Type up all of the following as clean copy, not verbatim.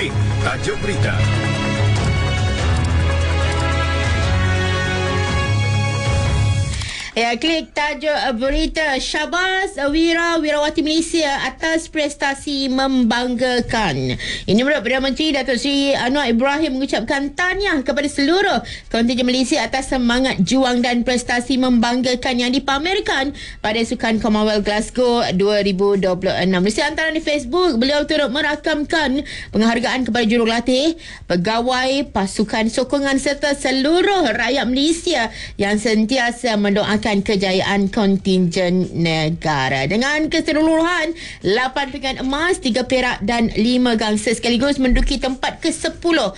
Klik tajuk berita. Ya, klik tajuk berita. Syahbaz wirawati Malaysia atas prestasi membanggakan. Ini menurut Perdana Menteri Datuk Seri Anwar Ibrahim mengucapkan tahniah kepada seluruh kontingen Malaysia atas semangat juang dan prestasi membanggakan yang dipamerkan pada Sukan Commonwealth Glasgow 2026. Di antara di Facebook, beliau turut merakamkan penghargaan kepada jurulatih, pegawai, pasukan sokongan serta seluruh rakyat Malaysia yang sentiasa mendoakan kejayaan kontingen negara. Dengan keseluruhan 8 pingat emas, 3 perak dan 5 gangsa sekaligus menduduki tempat ke-10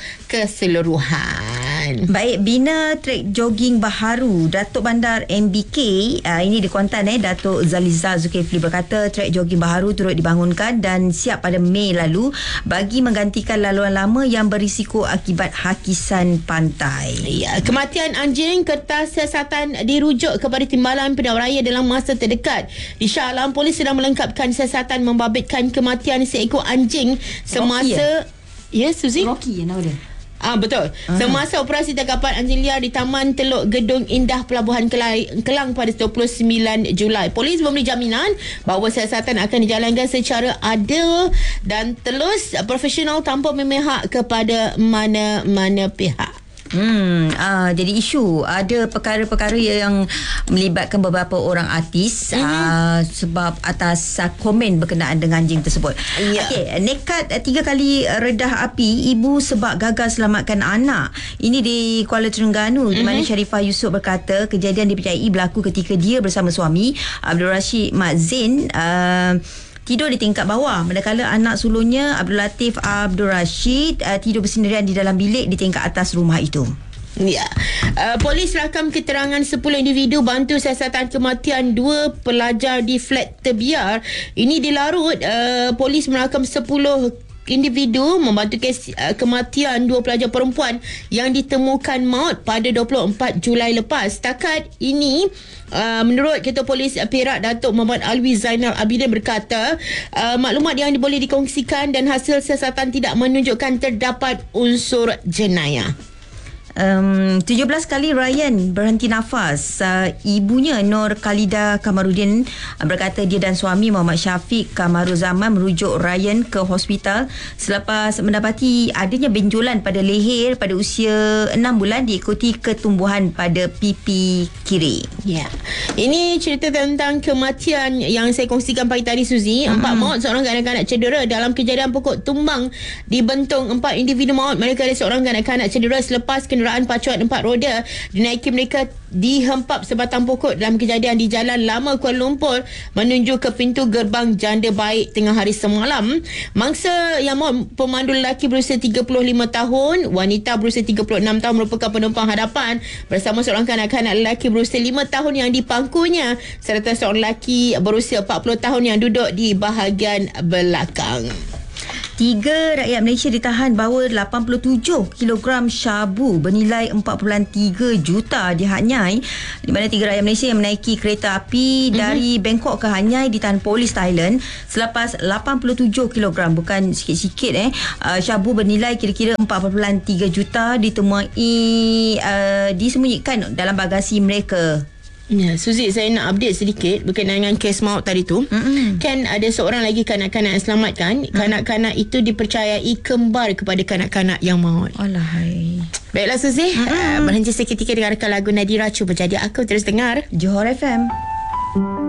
keseluruhan. Baik, bina trek jogging baharu Datuk Bandar MBK, ini di Kuantan, Datuk Zaliza Zulkifli berkata trek jogging baharu turut dibangunkan dan siap pada Mei lalu bagi menggantikan laluan lama yang berisiko akibat hakisan pantai. Ya, kematian anjing, kertas siasatan dirujuk kepada Timbalan Pilihan Raya dalam masa terdekat. Di Shah Alam, polis sedang melengkapkan siasatan membabitkan kematian seekor anjing semasa Rocky, Suzy? Rocky nama dia. Betul. Semasa operasi tangkapan anjing liar di Taman Teluk Gedung Indah Pelabuhan Kelang pada 29 Julai. Polis memberi jaminan bahawa siasatan akan dijalankan secara adil dan telus, profesional tanpa memihak kepada mana-mana pihak. Jadi isu ada perkara-perkara yang melibatkan beberapa orang artis sebab atas komen berkenaan dengan anjing tersebut. Okey, nekat 3 kali redah api ibu sebab gagal selamatkan anak. Ini di Kuala Terengganu di mana Sharifah Yusof berkata kejadian dipercayai berlaku ketika dia bersama suami Abdul Rashid Mat Zain tidur di tingkat bawah, manakala anak sulungnya Abdul Latif Abdul Rashid tidur bersendirian di dalam bilik di tingkat atas rumah itu. Ya. Polis rakam keterangan 10 individu bantu siasatan kematian 2 pelajar di flat terbiar. Ini di Larut, polis merakam 10 individu membantu kes kematian 2 pelajar perempuan yang ditemukan maut pada 24 Julai lepas. Setakat ini, menurut Ketua Polis Perak Datuk Muhammad Alwi Zainal Abidin berkata, maklumat yang boleh dikongsikan dan hasil siasatan tidak menunjukkan terdapat unsur jenayah. 17 kali Ryan berhenti nafas. Ibunya Nur Khalida Kamarudin berkata dia dan suami Muhammad Syafiq Kamaruzaman merujuk Ryan ke hospital selepas mendapati adanya benjolan pada leher pada usia 6 bulan diikuti ketumbuhan pada pipi kiri. Ya. Ini cerita tentang kematian yang saya kongsikan pagi tadi, Suzy. 4 maut, seorang kanak-kanak cedera dalam kejadian pokok tumbang di Bentong. 4 individu maut manakala seorang kanak-kanak cedera selepas kenderaan pacuan 4 roda dinaiki mereka dihempap sebatang pokok dalam kejadian di Jalan Lama Kuala Lumpur menuju ke pintu gerbang Janda Baik tengah hari semalam. Mangsa yang maut pemandu lelaki berusia 35 tahun, wanita berusia 36 tahun merupakan penumpang hadapan bersama seorang kanak-kanak lelaki berusia 5 tahun yang dipangkunya serta seorang lelaki berusia 40 tahun yang duduk di bahagian belakang. 3 rakyat Malaysia ditahan bawa 87 kg syabu bernilai 4.3 juta di Hanyai, di mana 3 rakyat Malaysia yang menaiki kereta api dari Bangkok ke Hanyai ditahan polis Thailand selepas 87 kg, bukan sikit-sikit syabu bernilai kira-kira 4.3 juta ditemui disembunyikan dalam bagasi mereka. Ya, Suzy, saya nak update sedikit berkenaan dengan kes maut tadi tu. Kan ada seorang lagi kanak-kanak yang selamatkan. Kanak-kanak itu dipercayai kembar kepada kanak-kanak yang maut. Alahai. Baiklah, Suzy, berhenti seketika dengarkan lagu Nadira Cuba Jadi Aku. Terus dengar Johor FM.